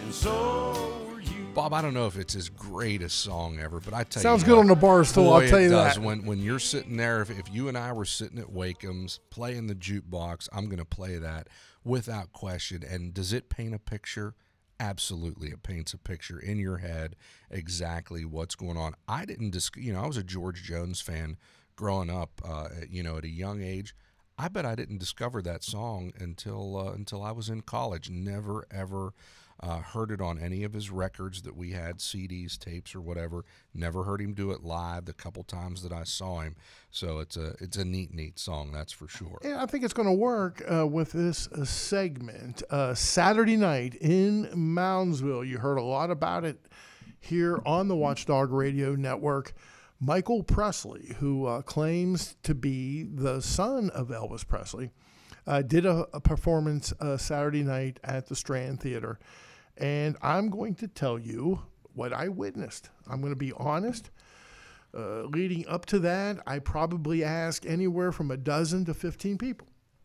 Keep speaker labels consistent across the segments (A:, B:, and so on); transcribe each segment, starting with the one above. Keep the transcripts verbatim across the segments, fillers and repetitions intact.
A: and so are you.
B: Bob, I don't know if it's his greatest song ever, but I tell
C: Sounds
B: you
C: good
B: what,
C: on the bar stool,
B: boy,
C: I'll tell
B: it
C: you
B: does.
C: that.
B: When, when you're sitting there, if, if you and I were sitting at Wakeham's playing the jukebox, I'm going to play that without question. And does it paint a picture? Absolutely. It paints a picture in your head exactly what's going on. I didn't, dis- you know, I was a George Jones fan growing up, uh, you know, at a young age. I bet I didn't discover that song until uh, until I was in college. Never, ever uh, heard it on any of his records that we had, C Ds, tapes, or whatever. Never heard him do it live the couple times that I saw him. So it's a it's a neat, neat song, that's for sure.
C: Yeah, I think it's going to work uh, with this uh, segment. Uh, Saturday night in Moundsville. You heard a lot about it here on the Watchdog Radio Network. Michael Presley, who uh, claims to be the son of Elvis Presley, uh, did a, a performance uh, Saturday night at the Strand Theater. And I'm going to tell you what I witnessed. I'm going to be honest. Uh, leading up to that, I probably asked anywhere from a dozen to fifteen people.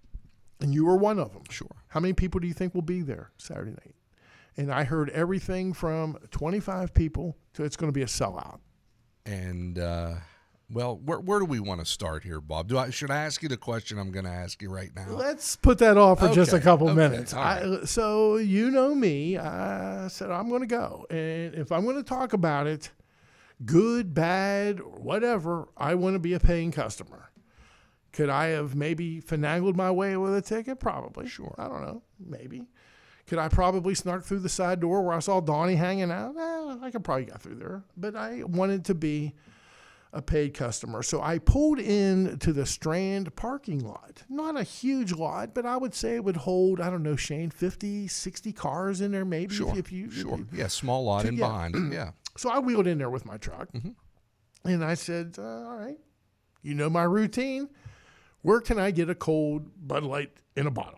C: And you were one of them.
B: Sure.
C: How many people do you think will be there Saturday night? And I heard everything from twenty-five people to it's going to be a sellout.
B: And, uh, well, where where do we want to start here, Bob? Do I should I ask you the question I'm going to ask you right now?
C: Let's put that off for just a
B: Okay,
C: couple
B: okay,
C: minutes.
B: all right.
C: I, so you know me. I said I'm going to go. And if I'm going to talk about it, good, bad, or whatever, I want to be a paying customer. Could I have maybe finagled my way with a ticket? Probably.
B: Sure.
C: I don't know. Maybe. Could I probably snuck through the side door where I saw Donnie hanging out? Eh, I could probably get through there. But I wanted to be a paid customer. So I pulled in to the Strand parking lot. Not a huge lot, but I would say it would hold, I don't know, Shane, fifty, sixty cars in there maybe.
B: Sure,
C: If you, if
B: sure.
C: you-
B: Yeah, small lot in
C: yeah.
B: behind it, yeah.
C: So I wheeled in there with my truck.
B: Mm-hmm.
C: And I said, uh, all right, you know my routine. Where can I get a cold Bud Light in a bottle?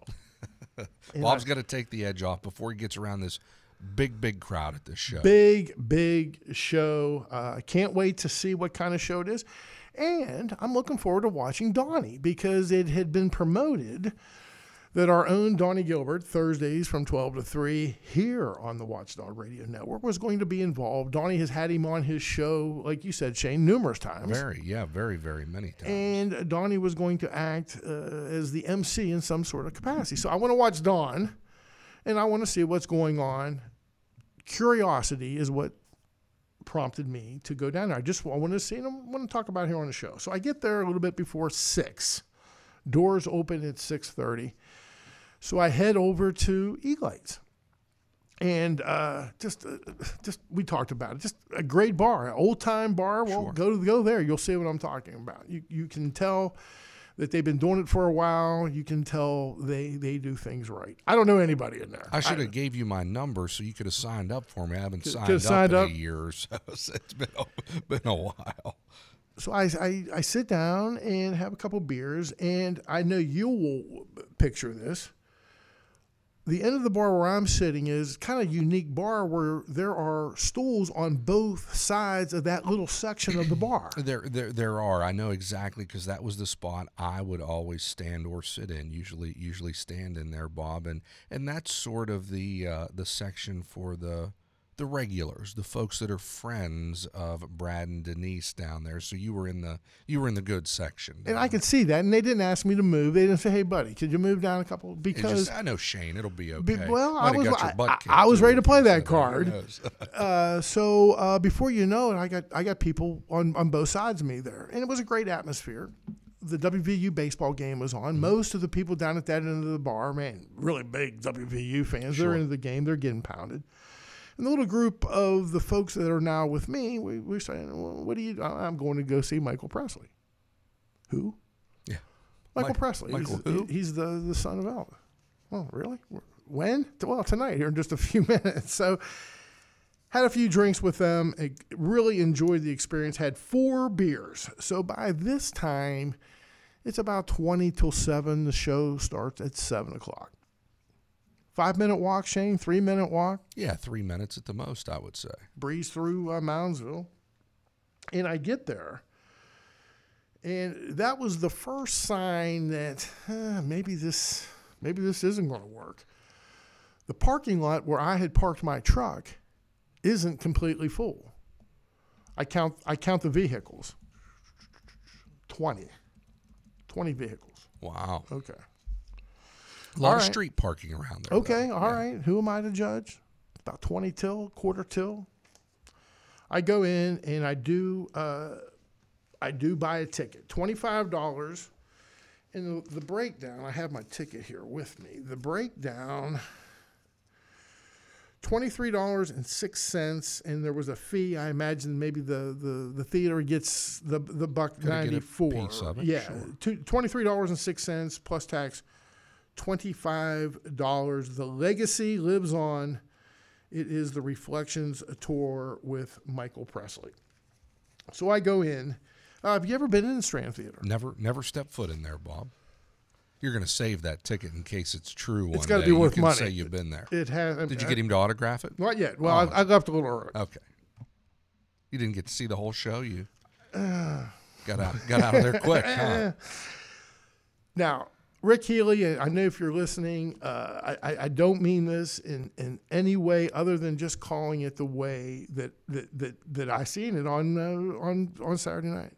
C: And
B: Bob's
C: I-
B: got to take the edge off before he gets around this big, big crowd at this show.
C: Big, big show. I uh, can't wait to see what kind of show it is. And I'm looking forward to watching Donnie because it had been promoted that our own Donnie Gilbert, Thursdays from twelve to three here on the Watchdog Radio Network, was going to be involved. Donnie has had him on his show, like you said, Shane, numerous times.
B: Very, yeah, very, very many times.
C: And Donnie was going to act uh, as the M C in some sort of capacity. So I want to watch Don, and I want to see what's going on. Curiosity is what prompted me to go down there. I just I wanted to see him. I want to talk about it here on the show. So I get there a little bit before six. Doors open at six thirty. So I head over to Eaglights. And uh, just, uh, just we talked about it. Just a great bar, an old-time bar. Well,
B: Sure.
C: go go there. You'll see what I'm talking about. You you can tell that they've been doing it for a while. You can tell they they do things right. I don't know anybody in there.
B: I should have gave you my number so you could have signed up for me. I haven't
C: Could-
B: signed
C: could
B: up
C: have signed
B: in
C: up.
B: a year or so. So it's been a, been a while.
C: So I, I I sit down and have a couple beers, and I know you will picture this. The end of the bar where I'm sitting is kind of a unique bar where there are stools on both sides of that little section of the bar.
B: There, there, there are. I know exactly because that was the spot I would always stand or sit in. Usually, usually stand in there, Bob, and and that's sort of the uh, the section for the the regulars, the folks that are friends of Brad and Denise down there. So you were in the you were in the good section.
C: And I could see that, and they didn't ask me to move. They didn't say, "Hey, buddy, could you move down a couple?"
B: It
C: Because
B: just, I know Shane, it'll be
C: Be-
B: okay.
C: well,
B: Might
C: I
B: have
C: was
B: got your
C: I,
B: butt
C: I-
B: kicked,
C: I was
B: too,
C: ready to
B: if
C: play
B: you
C: that
B: said Who
C: card.
B: knows?
C: Uh, so uh, before you know it, I got I got people on, on both sides of me there, and it was a great atmosphere. The W V U baseball game was on. Most of the people down at that end of the bar, man, really big W V U fans.
B: Sure.
C: They're into the game. They're getting pounded. And the little group of the folks that are now with me, we, we're saying, well, what do you, I'm going to go see Michael Presley. Who?
B: Yeah.
C: Michael
B: Mike-
C: Presley.
B: Michael
C: he's,
B: who?
C: he's the, the son of Elvis. Oh, really? When? Well, tonight, here in just a few minutes. So, had a few drinks with them. I really enjoyed the experience. Had four beers. So, by this time, it's about twenty till seven. The show starts at seven o'clock. Five-minute walk, Shane. Three-minute walk.
B: Yeah, three minutes at the most, I would say.
C: Breeze through uh, Moundsville. And I get there. And that was the first sign that eh, maybe this maybe this isn't going to work. The parking lot where I had parked my truck isn't completely full. I count I count the vehicles. twenty. twenty vehicles.
B: Wow.
C: Okay.
B: A lot
C: All
B: of
C: right.
B: street parking around there.
C: Okay,
B: though.
C: all
B: Yeah.
C: right. Who am I to judge? About twenty till, quarter till. I go in and I do uh, I do buy a ticket. twenty-five dollars. And the, the breakdown, I have my ticket here with me. The breakdown, twenty-three dollars and six cents, and there was a fee. I imagine maybe the, the, the theater gets the the buck
B: Gotta get a
C: ninety-four.
B: piece of it,
C: Yeah,
B: sure.
C: two, twenty-three dollars and six cents plus tax, twenty-five dollars. The legacy lives on. It is the Reflections tour with Michael Presley. So I go in. Uh, have you ever been in the Strand Theater?
B: Never, never step foot in there, Bob. You're going to save that ticket in case it's true. One
C: It's gotta
B: day.
C: be worth
B: you can
C: money.
B: Say you've been there.
C: It has.
B: Did you get him to autograph it?
C: Not yet. Well,
B: Oh.
C: I, I left a little early.
B: Okay. You didn't get to see the whole show. You got out, got out of there quick, huh?
C: Now, Rick Healy, I know if you're listening, uh, I, I don't mean this in, in any way other than just calling it the way that that that, that I seen it on uh, on on Saturday night.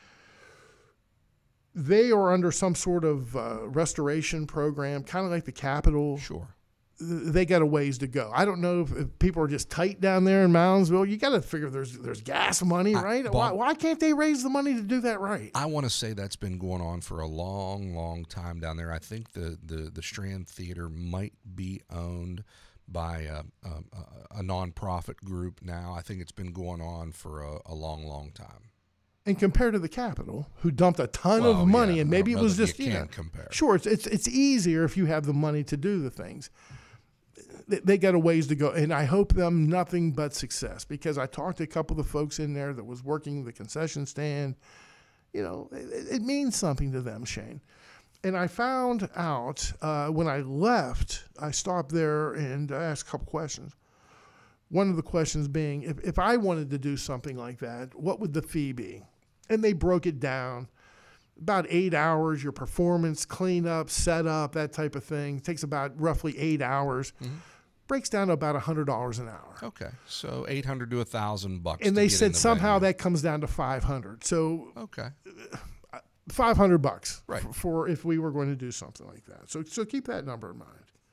C: They are under some sort of uh, restoration program, kind of like the Capitol.
B: Sure.
C: They got a ways to go. I don't know if, if people are just tight down there in Moundsville. You got to figure there's there's gas money,
B: I-
C: right?
B: Bob-
C: why, why can't they raise the money to do that right?
B: I want to say that's been going on for a long, long time down there. I think the, the, the Strand Theater might be owned by a, a, a nonprofit group now. I think it's been going on for a, a long, long time.
C: And compared to the Capitol, who dumped a ton
B: Well,
C: of money,
B: yeah,
C: and
B: I
C: maybe
B: don't
C: it
B: know
C: was
B: that
C: just
B: you
C: you know,
B: can compare.
C: sure, it's, it's it's easier if you have the money to do the things. They, they got a ways to go, and I hope them nothing but success, because I talked to a couple of the folks in there that was working the concession stand. You know, it, it means something to them, Shane. And I found out uh, when I left, I stopped there and I asked a couple questions. One of the questions being, if, if I wanted to do something like that, what would the fee be? And they broke it down. About eight hours, your performance, cleanup, setup, that type of thing. Takes about roughly eight hours.
B: Mm-hmm.
C: Breaks down to about one hundred dollars an hour.
B: Okay, so eight hundred to a thousand bucks.
C: And
B: to
C: they
B: get in
C: said
B: the
C: somehow
B: venue.
C: that comes down to five hundred. So
B: Okay,
C: five hundred bucks
B: Right.
C: for, for if we were going to do something like that. So so keep that number in mind.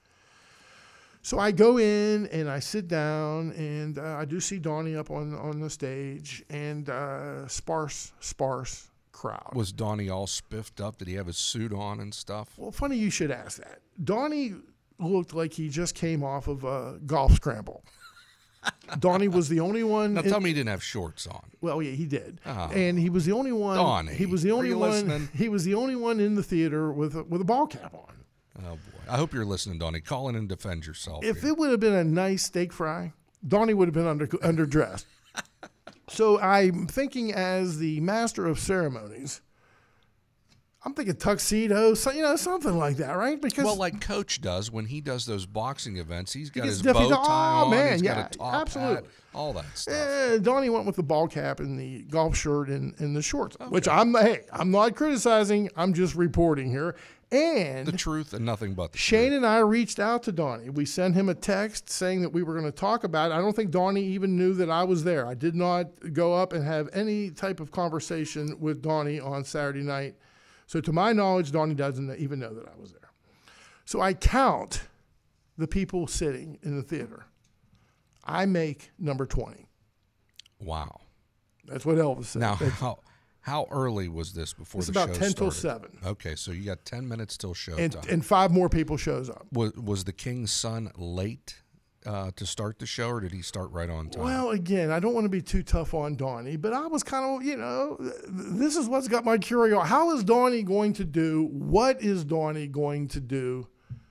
C: So I go in and I sit down, and uh, I do see Donnie up on, on the stage, and uh, sparse, sparse crowd.
B: was Donnie all spiffed up? Did he have his suit on and stuff?
C: Well, funny you should ask that. Donnie looked like he just came off of a golf scramble. Donnie was the only one.
B: Now
C: in-
B: tell me he didn't have shorts on.
C: Well, yeah, he did,
B: Oh.
C: and he was the only one.
B: Donnie,
C: he was the
B: are
C: only
B: you
C: one.
B: listening?
C: He was the only one in the theater with a, with a ball cap on.
B: Oh boy, I hope you're listening, Donnie. Call in and defend yourself.
C: If
B: here.
C: it would have been a nice steak fry, Donnie would have been under underdressed. So I'm thinking, as the master of ceremonies, I'm thinking tuxedo, so, you know, something like that, right? Because
B: Well, like Coach does when he does those boxing events, he's got
C: gets
B: his
C: diffy-
B: bow tie
C: oh,
B: on,
C: man,
B: he's
C: yeah,
B: got a top
C: absolutely.
B: hat, all that stuff.
C: eh, Donnie went with the ball cap and the golf shirt and, and the shorts, which I'm hey, I'm not criticizing. I'm just reporting here. And
B: The truth and nothing but the
C: Shane
B: truth.
C: and I reached out to Donnie. We sent him a text saying that we were going to talk about it. I don't think Donnie even knew that I was there. I did not go up and have any type of conversation with Donnie on Saturday night. So to my knowledge, Donnie doesn't even know that I was there. So I count the people sitting in the theater. I make number twenty.
B: Wow.
C: That's what Elvis said.
B: Now,
C: That's-
B: how how early was this before
C: It's
B: the
C: about
B: show
C: ten till
B: started?
C: seven.
B: Okay, so you got ten minutes till show
C: and,
B: time.
C: and five more people shows up.
B: was was the King's son late uh, to start the show, or did he start right on time?
C: Well, again, I don't want to be too tough on Donnie, but I was kind of, you know, th- this is what's got my curiosity. How is Donnie going to do? What is Donnie going to do?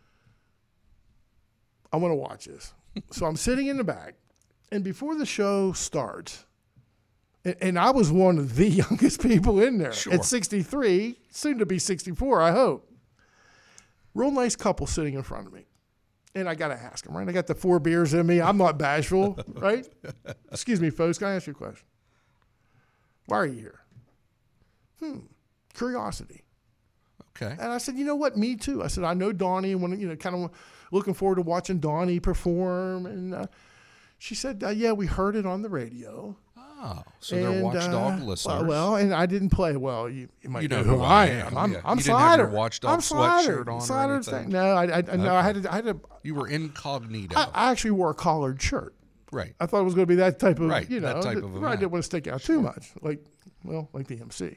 C: I want to watch this. So I'm sitting in the back, and before the show starts, and, and I was one of the youngest people in there
B: Sure.
C: at sixty-three, soon to be sixty-four, I hope. Real nice couple sitting in front of me. And I got to ask them, right? I got the four beers in me. I'm not bashful, right? Excuse me, folks. Can I ask you a question? Why are you here? Hmm. Curiosity.
B: okay.
C: And I said, you know what? Me too. I said, I know Donnie. And when, you know, kind of looking forward to watching Donnie perform. And uh, she said, uh, yeah, we heard it on the radio.
B: Oh, so they're
C: And,
B: watchdog
C: uh,
B: listeners.
C: Well, well, and I didn't play well. You, you might
B: You
C: know,
B: know
C: who I am. I'm,
B: yeah.
C: I'm
B: You didn't have
C: Slider.
B: your watchdog
C: I'm Slider.
B: sweatshirt on or
C: Slider's
B: anything?
C: thing. No, I, I, no, I had to. I had to.
B: You were incognito.
C: I, I actually wore a collared shirt.
B: right.
C: I thought it was going to be that type of,
B: Right,
C: you know,
B: that type
C: that-
B: of
C: right, I
B: event.
C: didn't want to stick out too much, like, well, like the M C.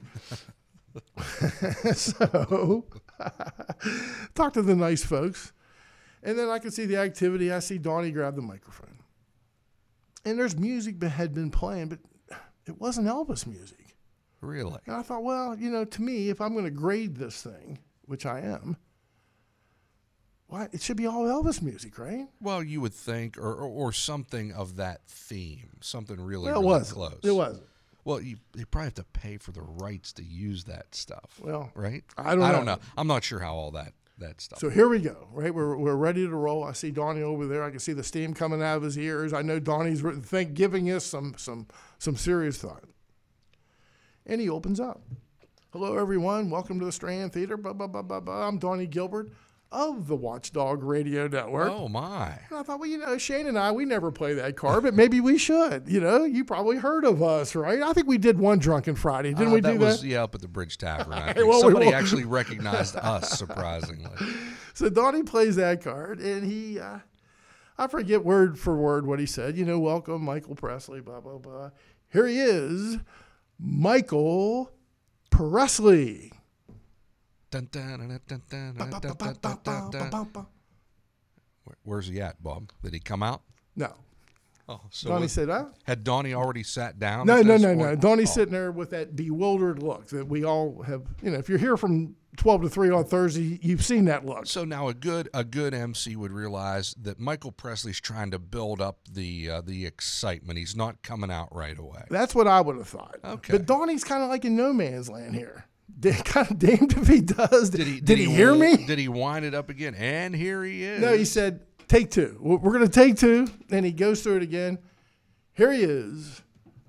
C: So, talk to the nice folks, and then I can see the activity. I see Donnie grab the microphone, and there's music that had been playing, but it wasn't Elvis music.
B: Really?
C: And I thought, well, you know, to me, if I'm going to grade this thing, which I am, why it should be all Elvis music, right?
B: Well, you would think, or, or, or something of that theme, something really,
C: Well, it
B: really
C: wasn't.
B: close.
C: It wasn't.
B: Well, you they probably have to pay for the rights to use that stuff.
C: Well,
B: right?
C: I don't
B: I
C: know.
B: don't know. I'm not sure how all that that stuff.
C: So here we go, right? We're, we're ready to roll. I see Donnie over there. I can see the steam coming out of his ears. I know Donnie's written, think, giving us some some some serious thought. And he opens up. Hello, everyone. Welcome to the Strand Theater. Blah, blah, blah, blah, blah. I'm Donnie Gilbert of the Watchdog Radio Network.
B: Oh my!
C: And I thought, well, you know, Shane and I, we never play that card, but maybe we should. You know, you probably heard of us, right? I think we did one Drunken Friday. Didn't
B: Uh,
C: we
B: that
C: do
B: was
C: that?
B: yeah up at the Bridge Tavern. I
C: Hey,
B: think.
C: well, we
B: Somebody
C: won't-
B: actually recognized us, surprisingly.
C: So Donnie plays that card, and he, uh, I forget word for word what he said. You know, welcome, Michael Presley, blah, blah, blah. Here he is, Michael Presley.
B: Dun, dun, dun, dun, dun, dun, dun, dun, dun, dun, dun. Where- Where's he at, Bob? Did he come out?
C: No.
B: Oh, so
C: Donnie
B: was-
C: said, huh?
B: had Donnie already sat down?
C: No,
B: at
C: no,
B: this
C: no, no.
B: point?
C: Donnie's
B: Oh.
C: sitting there with that bewildered look that we all have. You know, if you're here from twelve to three on Thursday, you've seen that look.
B: So now a good a good M C would realize that Michael Presley's trying to build up the uh, the excitement. He's not coming out right away.
C: That's what I would have thought.
B: Okay.
C: But Donnie's kind of like in no man's land here. Kind of damned if he does.
B: Did he?
C: Did he hear me?
B: Did he wind it up again? And here he is.
C: No, he said, take two. We're going to take two. And he goes through it again. Here he is,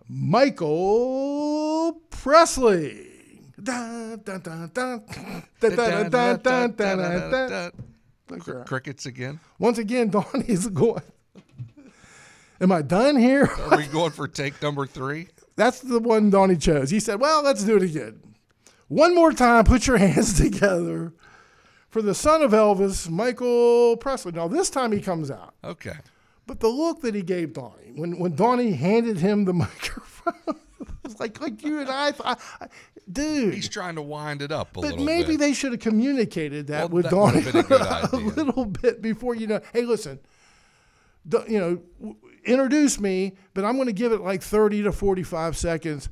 C: Michael Presley. Dun, dun, dun, dun. Dun, dun, dun, dun, dun, dun, dun. Look
B: Cr-
C: around.
B: Crickets again.
C: Once again, Donnie's going, am I done here?
B: Are we going for take number three?
C: That's the one Donnie chose. He said, well, let's do it again. One more time, put your hands together for the son of Elvis, Michael Presley. Now, this time he comes out.
B: Okay.
C: But the look that he gave Donnie, when, when Donnie handed him the microphone, it was like, like you and I thought, I- dude.
B: He's trying to wind it up a
C: But
B: little
C: maybe
B: bit.
C: they should have communicated that
B: Well,
C: with
B: that
C: Donnie
B: would have been a good
C: a
B: idea.
C: little bit before, you know, hey, listen, do- you know, w- introduce me, but I'm going to give it like thirty to forty-five seconds.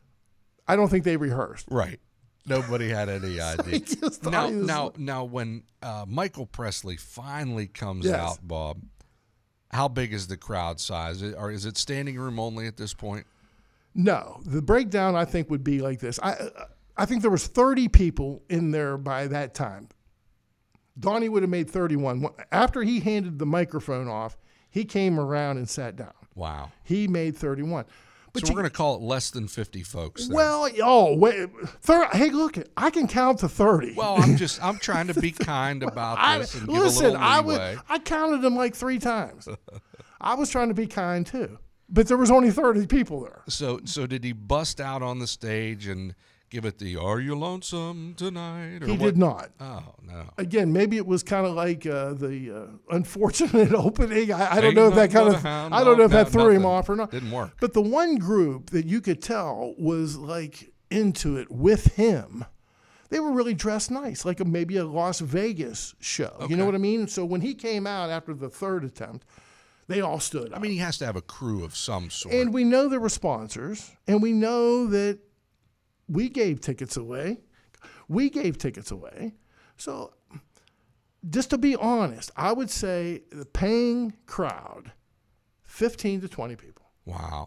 C: I don't think they rehearsed.
B: Right. Nobody had any idea.
C: just thought
B: Now,
C: he was-
B: now, now, when uh, Michael Presley finally comes
C: Yes.
B: out, Bob, how big is the crowd size? Or is it standing room only at this point?
C: No, the breakdown I think would be like this. I I think there was thirty people in there by that time. Donnie would have made thirty-one. After he handed the microphone off, he came around and sat down.
B: Wow.
C: He made thirty-one. But
B: so
C: you-
B: we're going to call it less than fifty folks there.
C: well, oh wait, thir- hey, look, I can count to thirty.
B: Well, I'm just I'm trying to be kind about
C: I,
B: this and give
C: listen,
B: a little
C: I
B: leeway.
C: would, I counted them like three times. I was trying to be kind too, but there was only thirty people there.
B: So so did he bust out on the stage and give it the "Are you lonesome tonight"? Or
C: He
B: what?
C: did not.
B: Oh no.
C: Again, maybe it was kind of like uh, the uh, unfortunate opening. I, I don't
B: Ain't
C: know if that
B: nothing
C: kind
B: but
C: of
B: a hound
C: I don't know if
B: dog.
C: that
B: No,
C: threw him
B: nothing.
C: off or not.
B: Didn't work.
C: But the one group that you could tell was like into it with him. They were really dressed nice, like a, maybe a Las Vegas show. You know
B: Okay.
C: what I mean? So when he came out after the third attempt, they all stood up.
B: I mean, he has to have a crew of some sort.
C: And we know there were sponsors, and we know that we gave tickets away. We gave tickets away. So just to be honest, I would say the paying crowd, fifteen to twenty people.
B: Wow.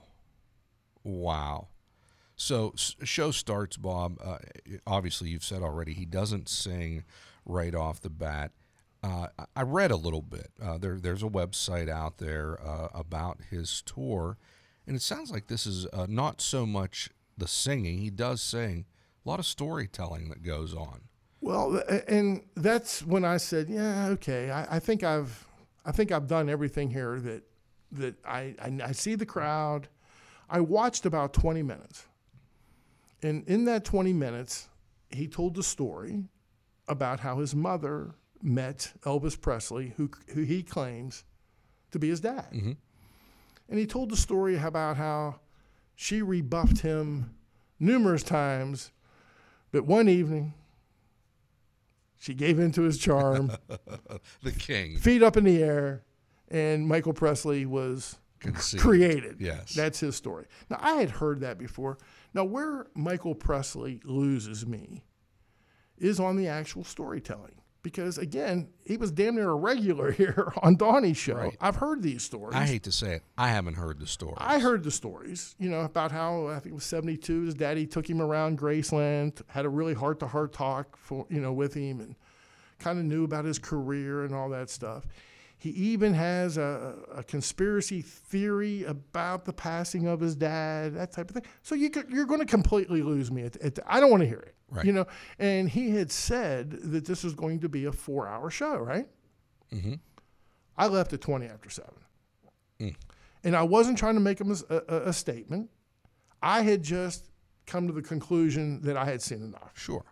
B: Wow. So s- show starts, Bob. Uh, obviously, you've said already he doesn't sing right off the bat. Uh, I- I read a little bit. Uh, there, there's a website out there uh, about his tour, and it sounds like this is uh, not so much the singing. He does sing. A lot of storytelling that goes on.
C: Well, and that's when I said, yeah, okay, I, I think I've, I think I've done everything here that, that I, I, I see the crowd. I watched about twenty minutes. And in that twenty minutes, he told the story about how his mother met Elvis Presley, who, who he claims to be his dad.
B: Mm-hmm.
C: And he told the story about how she rebuffed him numerous times, but one evening, she gave in to his charm.
B: The king.
C: Feet up in the air, and Michael Presley was
B: Conceived.
C: created.
B: Yes.
C: That's his story. Now, I had heard that before. Now, where Michael Presley loses me is on the actual storytelling. Because, again, he was damn near a regular here on Donnie's show.
B: Right.
C: I've heard these stories.
B: I hate to say it. I haven't heard the stories.
C: I heard the stories, you know, about how, I think it was seventy-two, his daddy took him around Graceland, had a really heart-to-heart talk, for you know, with him, and kind of knew about his career and all that stuff. He even has a, a conspiracy theory about the passing of his dad, that type of thing. So you could, you're going to completely lose me. At, at, I don't want to hear it,
B: Right.
C: you know. And he had said that this was going to be a four-hour show, right?
B: Mm-hmm.
C: I left at twenty after seven.
B: Mm.
C: And I wasn't trying to make him a, a, a statement. I had just come to the conclusion that I had seen enough.
B: Sure.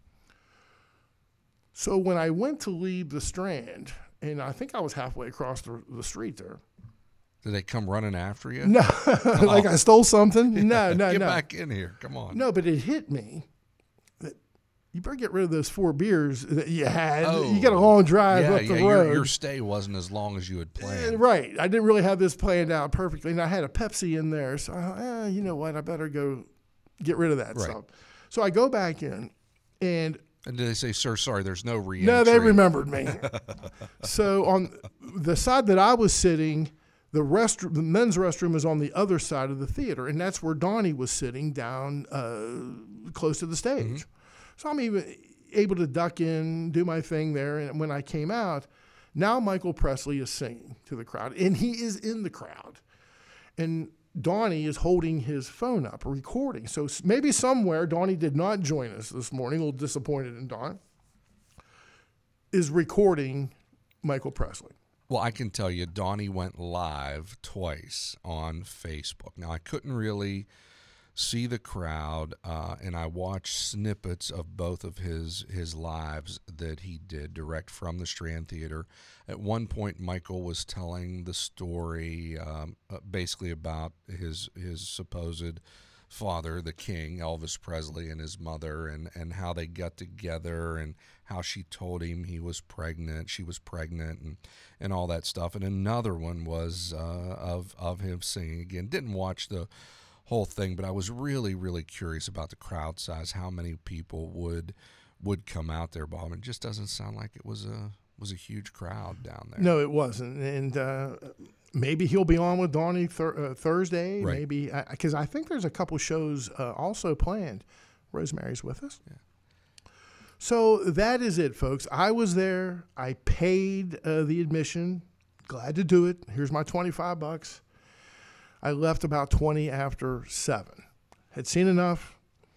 C: So when I went to leave the Strand, and I think I was halfway across the, the street there.
B: Did they come running after you?
C: No, like I stole something? No, no,
B: Get
C: no.
B: back in here. Come on.
C: No, but it hit me that you better get rid of those four beers that you had.
B: Oh.
C: You got a long drive
B: yeah,
C: up the
B: yeah,
C: road.
B: Your, your stay wasn't as long as you had planned.
C: Uh, Right. I didn't really have this planned out perfectly. And I had a Pepsi in there. So, uh, you know what? I better go get rid of that
B: Right.
C: stuff. So I go back in, and
B: And did they say, sir, sorry, there's no re-entry?
C: no, they remembered me. So on the side that I was sitting, the restroom, the men's restroom is on the other side of the theater, and that's where Donnie was sitting down uh, close to the stage.
B: Mm-hmm.
C: So I'm even able to duck in, do my thing there, and when I came out, now Michael Presley is singing to the crowd, and he is in the crowd. And Donnie is holding his phone up, recording. So maybe somewhere, Donnie did not join us this morning, a little disappointed in Don, is recording Michael Presley.
B: Well, I can tell you, Donnie went live twice on Facebook. Now, I couldn't really see the crowd, uh, and I watched snippets of both of his his lives that he did direct from the Strand Theater. At one point, Michael was telling the story um, uh, basically about his his supposed father, the king, Elvis Presley, and his mother, and, and how they got together, and how she told him he was pregnant, she was pregnant, and, and all that stuff. And another one was uh, of of him singing again. Didn't watch the whole thing, but I was really, really curious about the crowd size, how many people would would come out there, Bob. It just doesn't sound like it was a was a huge crowd down there.
C: No, it wasn't. And uh, maybe he'll be on with Donnie thir- uh, Thursday.
B: Right.
C: Maybe because I, I think there's a couple shows uh, also planned. Rosemary's with us.
B: Yeah.
C: So that is it, folks. I was there. I paid uh, the admission. Glad to do it. Here's my twenty-five bucks. I left about twenty after seven. Had seen enough.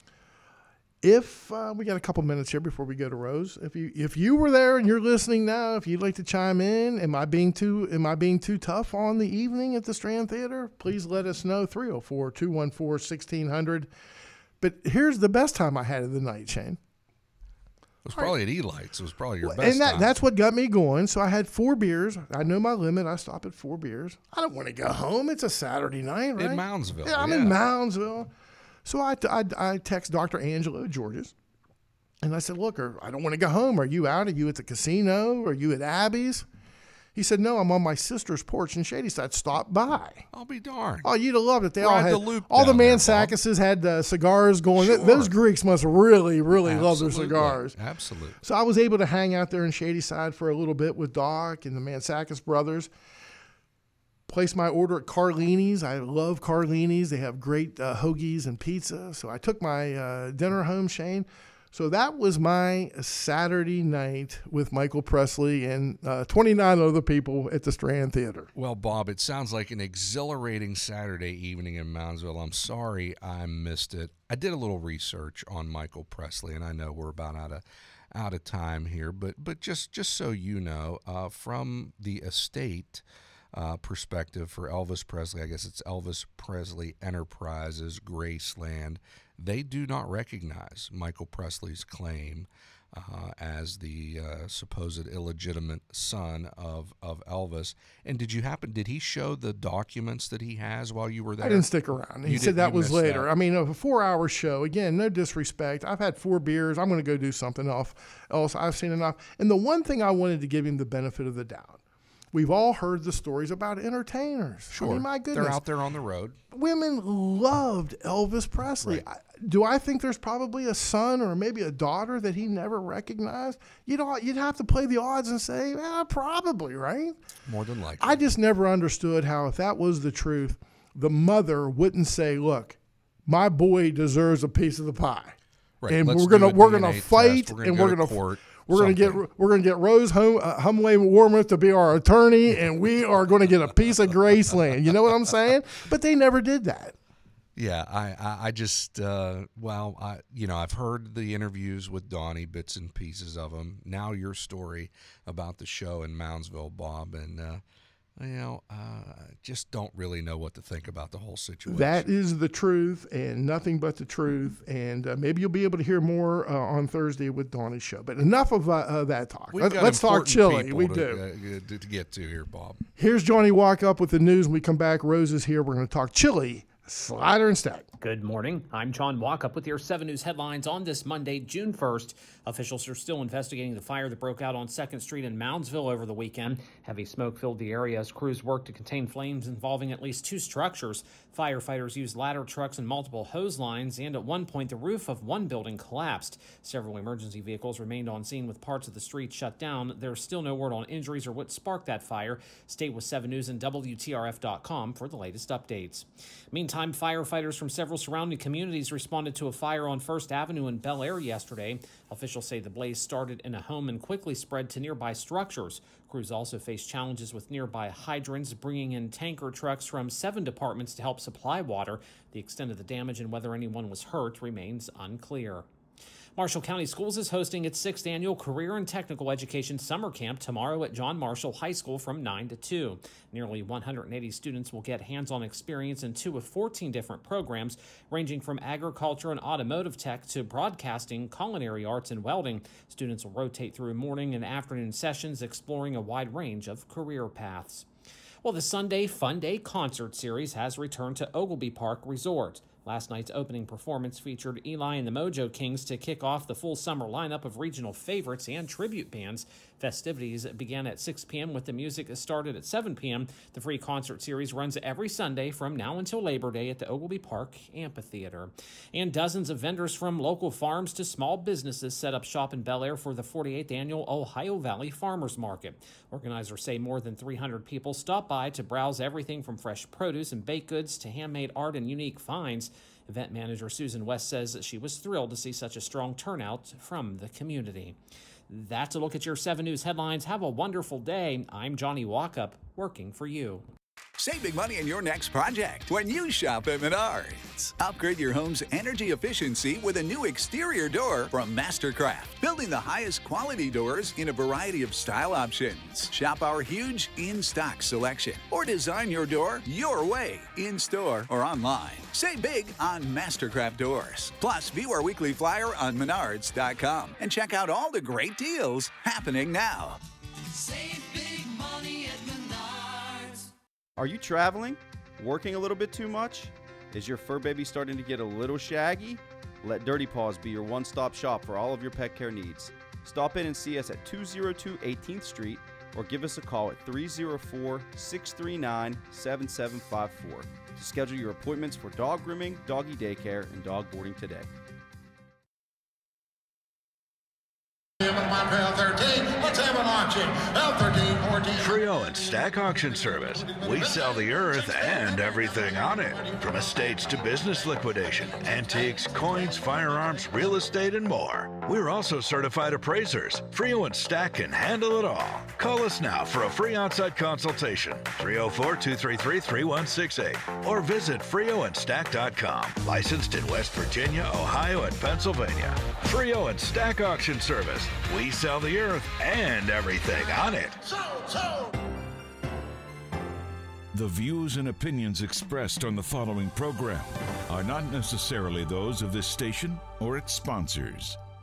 C: If uh, we got a couple minutes here before we go to Rose, if you if you were there and you're listening now, if you'd like to chime in, am I being too am I being too tough on the evening at the Strand Theater? Please let us know. three oh four, two one four, one six zero zero. But here's the best time I had of the night, Shane.
B: It was probably at Elites. It was probably your best
C: And that,
B: time.
C: that's what got me going. So I had four beers. I know my limit. I stop at four beers. I don't want to go home. It's a Saturday night, right?
B: in Moundsville.
C: Yeah, I'm in Moundsville. So I, I, I text Doctor Angelo Georges, and I said, look, are, I don't want to go home. Are you out? Are you at the casino? Are you at Abby's? He said, no, I'm on my sister's porch in Shadyside. Stop by.
B: I'll be darned.
C: Oh, you'd have loved it. They all
B: Ride
C: had,
B: the loop
C: all the
B: down there,
C: Mansacases had uh, cigars going. Th-
B: Sure.
C: Those Greeks must really, really love their
B: Absolutely.
C: cigars.
B: Absolutely.
C: So I was able to hang out there in Shadyside for a little bit with Doc and the Mansakis brothers. Placed my order at Carlini's. I love Carlini's. They have great uh, hoagies and pizza. So I took my uh, dinner home, Shane. So that was my Saturday night with Michael Presley and uh, twenty-nine other people at the Strand Theater.
B: Well, Bob, it sounds like an exhilarating Saturday evening in Moundsville. I'm sorry I missed it. I did a little research on Michael Presley, and I know we're about out of out of time here, but but just just so you know, uh, from the estate uh, perspective for Elvis Presley, I guess it's Elvis Presley Enterprises, Graceland. They do not recognize Michael Presley's claim uh, as the uh, supposed illegitimate son of, of Elvis. And did you happen, did he show the documents that he has while you were there?
C: I didn't stick around. He
B: You
C: said
B: did-
C: that
B: you
C: was
B: missed
C: later.
B: that.
C: I mean, a four-hour show. Again, no disrespect. I've had four beers. I'm going to go do something else. else. I've seen enough. And the one thing I wanted to give him the benefit of the doubt. We've all heard the stories about entertainers.
B: Sure.
C: I mean, my goodness.
B: They're out there on the road.
C: Women loved Elvis Presley.
B: Right.
C: I, do I think there's probably a son or maybe a daughter that he never recognized? You know, you'd have to play the odds and say, well, probably, right?
B: More than likely.
C: I just never understood how, if that was the truth, the mother wouldn't say, look, my boy deserves a piece of the pie.
B: Right.
C: And
B: Let's
C: we're gonna
B: do a
C: we're
B: D N A
C: gonna
B: test.
C: fight,
B: We're gonna
C: and
B: go
C: we're
B: to
C: gonna
B: court,
C: we're gonna get
B: something.
C: we're gonna get Rose hum, uh, Humley Warmoth to be our attorney, and we are going to get a piece of Graceland. You know what I'm saying? But they never did that.
B: Yeah, I, I, I just, uh, well, I, you know, I've heard the interviews with Donnie, bits and pieces of them. Now your story about the show in Moundsville, Bob, and uh, you know, uh, just don't really know what to think about the whole situation.
C: That is the truth, and nothing but the truth. And uh, maybe you'll be able to hear more uh, on Thursday with Donnie's show. But enough of uh, uh, that talk.
B: We've
C: Let,
B: got
C: let's talk
B: important
C: chili.
B: people
C: We
B: to,
C: do.
B: uh, to, to get to here, Bob.
C: Here's Johnny Walk Up with the news. When we come back, Rose is here. We're going to talk chili, slider, and stack.
A: Good morning. I'm John Walkup with your seven News headlines on this Monday, June first. Officials are still investigating the fire that broke out on second Street in Moundsville over the weekend. Heavy smoke filled the area as crews worked to contain flames involving at least two structures. Firefighters used ladder trucks and multiple hose lines, and at one point the roof of one building collapsed. Several emergency vehicles remained on scene with parts of the street shut down. There's still no word on injuries or what sparked that fire. Stay with seven News and W T R F dot com for the latest updates. Meantime, firefighters from several surrounding communities responded to a fire on First Avenue in Bel Air yesterday. Officials say the blaze started in a home and quickly spread to nearby structures. Crews also faced challenges with nearby hydrants, bringing in tanker trucks from seven departments to help supply water. The extent of the damage and whether anyone was hurt remains unclear. Marshall County Schools is hosting its sixth annual Career and Technical Education Summer Camp tomorrow at John Marshall High School from nine to two. Nearly one hundred eighty students will get hands-on experience in two of fourteen different programs, ranging from agriculture and automotive tech to broadcasting, culinary arts, and welding. Students will rotate through morning and afternoon sessions, exploring a wide range of career paths. Well, the Sunday Fun Day concert series has returned to Oglebay Park Resort. Last night's opening performance featured Eli and the Mojo Kings to kick off the full summer lineup of regional favorites and tribute bands. Festivities began at six p.m. with the music started at seven p.m. The free concert series runs every Sunday from now until Labor Day at the Oglebay Park Amphitheater. And dozens of vendors from local farms to small businesses set up shop in Bel Air for the forty-eighth annual Ohio Valley Farmers Market. Organizers say more than three hundred people stop by to browse everything from fresh produce and baked goods to handmade art and unique finds. Event manager Susan West says that she was thrilled to see such a strong turnout from the community. That's a look at your seven News headlines. Have a wonderful day. I'm Johnny Walkup, working for you.
D: Save big money in your next project when you shop at Menards. Upgrade your home's energy efficiency with a new exterior door from Mastercraft, building the highest quality doors in a variety of style options. Shop our huge in-stock selection or design your door your way, in-store or online. Save big on Mastercraft doors. Plus, view our weekly flyer on Menards dot com and check out all the great deals happening now.
E: Save big money at Menards.
F: Are you traveling? Working a little bit too much? Is your fur baby starting to get a little shaggy? Let Dirty Paws be your one-stop shop for all of your pet care needs. Stop in and see us at two oh two eighteenth Street or give us a call at three oh four, six three nine, seven seven five four to schedule your appointments for dog grooming, doggy daycare, and dog boarding today.
G: Montreal thirteen. It's avalanching. Out thirteen, fourteen.
H: Frio and Stack Auction Service. We sell the earth and everything on it. From estates to business liquidation, antiques, coins, firearms, real estate, and more. We're also certified appraisers. Frio and Stack can handle it all. Call us now for a free on-site consultation. three oh four, two three three, three one six eight. Or visit frio and stack dot com. Licensed in West Virginia, Ohio, and Pennsylvania. Frio and Stack Auction Service. We sell the earth and everything on it.
G: So, so.
I: The views and opinions expressed on the following program are not necessarily those of this station or its sponsors.